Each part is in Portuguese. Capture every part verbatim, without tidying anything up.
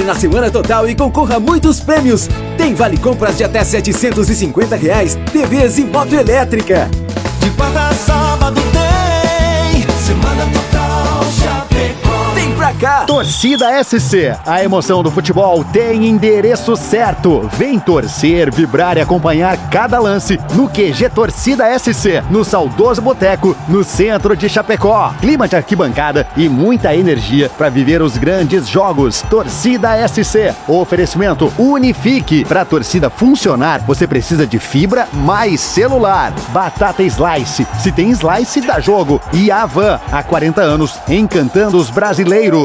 Compre na semana total e concorra a muitos prêmios. Tem vale compras de até setecentos e cinquenta reais, T Vs e moto elétrica. De quarta a sábado tem Semana Total Chapecó. Vem pra cá! Torcida S C, a emoção do futebol tem endereço certo. Vem torcer, vibrar e acompanhar cada lance no Q G Torcida S C, no saudoso Boteco, no centro de Chapecó. Clima de arquibancada e muita energia para viver os grandes jogos. Torcida S C, oferecimento Unifique. Para a torcida funcionar, você precisa de fibra mais celular. Batata Slice, se tem slice, dá jogo. E Avan, há quarenta anos, encantando os brasileiros.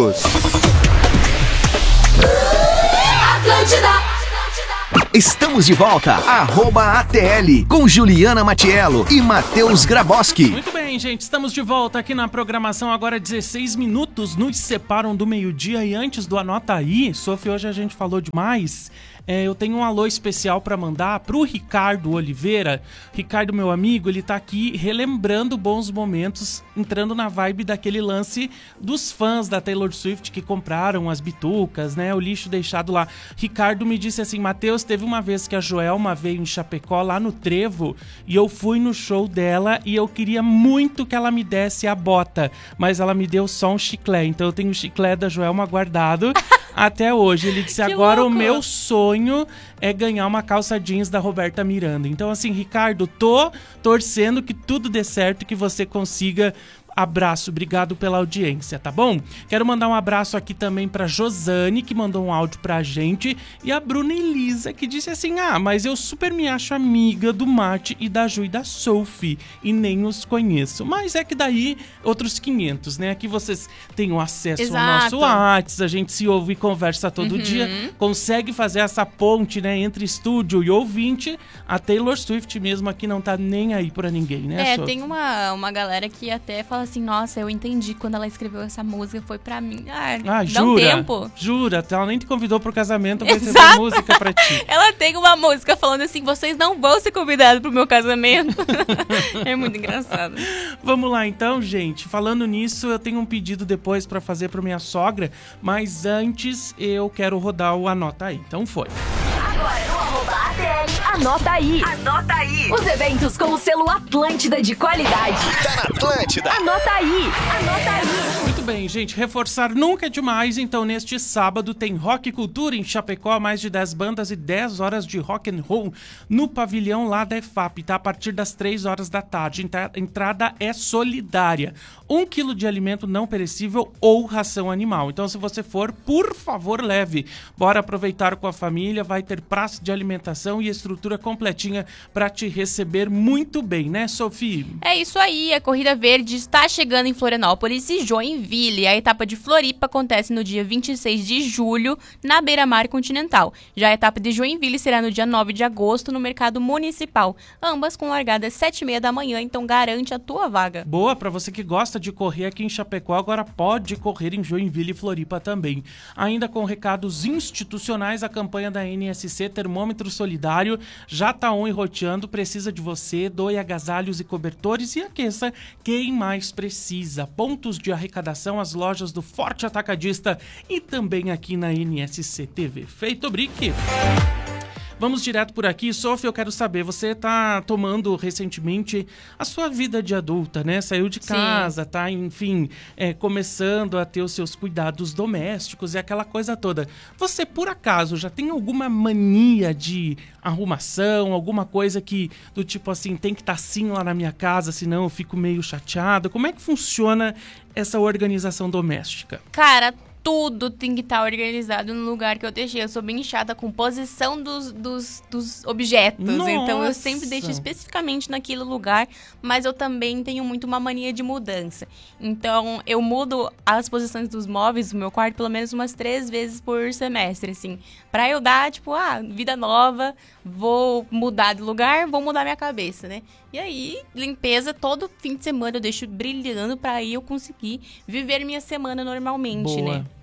Estamos de volta, arroba A T L, com Juliana Matiello e Matheus Graboski. Muito bem, gente, estamos de volta aqui na programação, agora dezesseis minutos nos separam do meio-dia e antes do Anota Aí, Sophie, hoje a gente falou demais. É, eu tenho um alô especial para mandar pro Ricardo Oliveira. Ricardo, meu amigo, ele tá aqui relembrando bons momentos, entrando na vibe daquele lance dos fãs da Taylor Swift que compraram as bitucas, né? O lixo deixado lá. Ricardo me disse assim, Matheus, teve uma vez que a Joelma veio em Chapecó, lá no Trevo, e eu fui no show dela e eu queria muito que ela me desse a bota, mas ela me deu só um chiclete, então eu tenho o chiclete da Joelma guardado até hoje. Ele disse, Que agora louco. o meu sonho é ganhar uma calça jeans da Roberta Miranda. Então assim, Ricardo, tô torcendo que tudo dê certo e que você consiga. Abraço, obrigado pela audiência, tá bom? Quero mandar um abraço aqui também pra Josane, que mandou um áudio pra gente, e a Bruna Elisa, que disse assim, ah, mas eu super me acho amiga do Mate e da Ju e da Sophie, e nem os conheço. Mas é que daí, outros quinhentos, né? Aqui vocês têm o acesso Exato. ao nosso WhatsApp, a gente se ouve e conversa todo Uhum. dia, consegue fazer essa ponte, né, entre estúdio e ouvinte. A Taylor Swift mesmo aqui não tá nem aí pra ninguém, né, É, Sophie? tem uma, uma galera que até fala assim, nossa, eu entendi quando ela escreveu essa música, foi pra mim. Ah, Ah, dá jura? um tempo. Jura? Ela nem te convidou pro casamento pra receber Exato. música pra ti. Ela tem uma música falando assim, vocês não vão ser convidados pro meu casamento. É muito engraçado. Vamos lá então, gente. Falando nisso, eu tenho um pedido depois pra fazer pra minha sogra, mas antes eu quero rodar o Anota Aí. Então foi. Agora no arroba A T L, anota aí. Anota aí. Os eventos com o selo Atlântida de qualidade. Tá na Atlântida. Anota aí. Anota aí. Muito bem, gente. Reforçar nunca é demais. Então, neste sábado tem Rock Cultura em Chapecó, mais de dez bandas e dez horas de rock and roll no pavilhão lá da E F A P, tá? A partir das três horas da tarde. Entra- Entrada é solidária. Um quilo de alimento não perecível ou ração animal. Então, se você for, por favor, leve. Bora aproveitar com a família. Vai ter praça de alimentação e estrutura completinha para te receber muito bem, né, Sophie? É isso aí, a Corrida Verde está chegando em Florianópolis e Joinville. A etapa de Floripa acontece no dia vinte e seis de julho, na Beira-Mar Continental. Já a etapa de Joinville será no dia nove de agosto, no Mercado Municipal. Ambas com largada às sete e meia da manhã, então garante a tua vaga. Boa, para você que gosta de correr aqui em Chapecó, agora pode correr em Joinville e Floripa também. Ainda com recados institucionais, a campanha da N S C Termômetro Solidário já tá on e roteando, precisa de você, doe agasalhos e cobertores e aqueça quem mais precisa. Pontos de arrecadação, as lojas do Forte Atacadista e também aqui na N S C T V. Feito, Brick? Vamos direto por aqui. Sophie, eu quero saber, você tá tomando recentemente a sua vida de adulta, né? Saiu de casa, Sim. tá, enfim, é, começando a ter os seus cuidados domésticos e aquela coisa toda. Você, por acaso, já tem alguma mania de arrumação, alguma coisa que, do tipo assim, tem que estar assim lá na minha casa, senão eu fico meio chateado? Como é que funciona essa organização doméstica? Cara, tudo tem que estar organizado no lugar que eu deixei. Eu sou bem chata com posição dos, dos, dos objetos. Nossa! Então eu sempre deixo especificamente naquele lugar, mas eu também tenho muito uma mania de mudança. Então eu mudo as posições dos móveis do meu quarto pelo menos umas três vezes por semestre, assim. Pra eu dar, tipo, ah, vida nova, vou mudar de lugar, vou mudar minha cabeça, né? E aí, limpeza todo fim de semana eu deixo brilhando pra aí eu conseguir viver minha semana normalmente, Boa. né?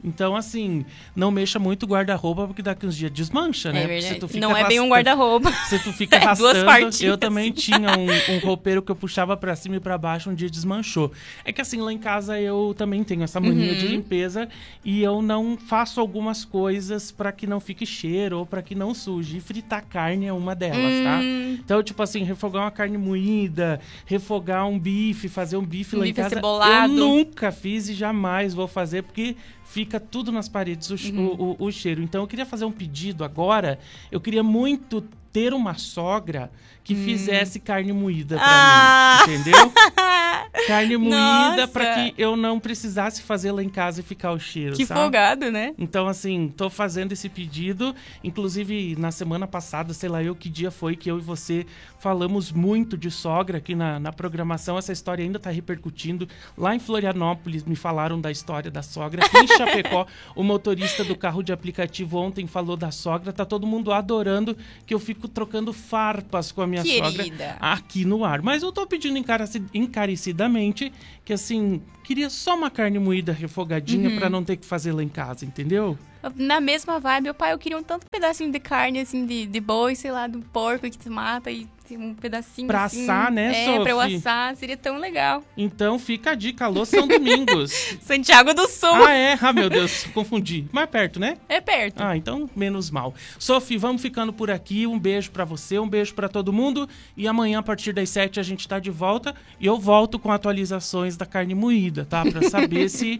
Então, assim, não mexa muito o guarda-roupa, porque daqui uns dias desmancha, né? É verdade. Se tu fica Não é bem um arrastando- guarda-roupa. Se tu fica É duas arrastando, partinhas, eu também assim. tinha um, um roupeiro que eu puxava pra cima e pra baixo, um dia desmanchou. É que assim, lá em casa eu também tenho essa mania Uhum. de limpeza e eu não faço algumas coisas pra que não fique cheiro ou pra que não suje. E fritar carne é uma delas, tá? Hum. Então, tipo assim, refogar uma carne moída, refogar um bife, fazer um bife Um lá em bife casa. acebolado. Eu nunca fiz e jamais vou fazer, porque fica tudo nas paredes o, che- Uhum. o- o- o cheiro. Então eu queria fazer um pedido agora. Eu queria muito ter uma sogra que fizesse carne moída pra Hum. Ah! mim, entendeu? Carne moída Nossa! pra que eu não precisasse fazer lá em casa e ficar o cheiro, Que sabe? folgado, né? Então, assim, tô fazendo esse pedido. Inclusive, na semana passada, sei lá eu que dia foi, que eu e você falamos muito de sogra aqui na, na programação. Essa história ainda tá repercutindo. Lá em Florianópolis, me falaram da história da sogra. Aqui em Chapecó, o motorista do carro de aplicativo ontem falou da sogra. Tá todo mundo adorando que eu fico trocando farpas com a minha Querida. sogra aqui no ar. Mas eu tô pedindo encareci- encarecidamente que, assim, queria só uma carne moída refogadinha Uhum. pra não ter que fazer lá em casa, entendeu? Na mesma vibe, meu pai, eu queria um tanto pedacinho de carne, assim, de, de boi, sei lá, do porco que tu mata e tem um pedacinho Pra assim. assar, né, É, pra eu Sophie? assar, seria tão legal. Então fica a dica, alô São Domingos. Santiago do Sul. Ah, é? Ah, meu Deus, confundi. Mais perto, né? É perto. Ah, então menos mal. Sophie, vamos ficando por aqui. Um beijo pra você, um beijo pra todo mundo. E amanhã, a partir das sete, a gente tá de volta. E eu volto com atualizações da carne moída, tá? Pra saber se,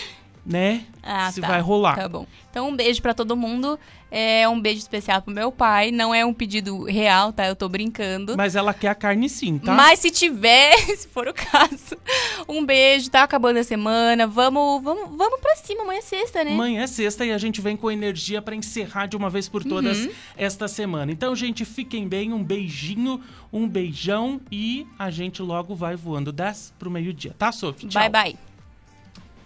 né, Ah, se tá. vai rolar. Tá bom. Então, um beijo pra todo mundo. É um beijo especial pro meu pai. Não é um pedido real, tá? Eu tô brincando. Mas ela quer a carne sim, tá? Mas se tiver, se for o caso, um beijo, tá acabando a semana. Vamos, vamos, vamos pra cima, amanhã é sexta, né? Amanhã é sexta e a gente vem com energia pra encerrar de uma vez por todas Uhum. esta semana. Então, gente, fiquem bem, um beijinho, um beijão e a gente logo vai voando dez pro meio-dia, tá, Sophie? Tchau. Bye, bye.